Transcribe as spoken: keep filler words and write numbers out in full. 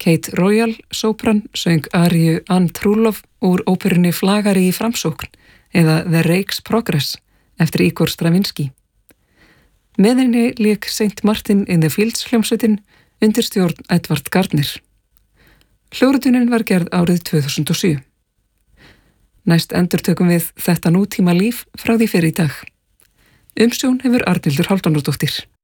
Kate Royal, sópran, söng aríu Ann Trúlof úr óperunni Flagari í framsókn eða The Rake's Progress eftir Igor Stravinsky. Með henni lék Saint Martin in the Fields hljómsveitin undir stjórn Edvard Gardner. Hljóðritunin var gerð árið tvö þúsund og sjö. Næst endurtökum við Þetta nútíma líf frá því fyrr í dag. Umsjón hefur Arnhildur Hálfdánardóttir.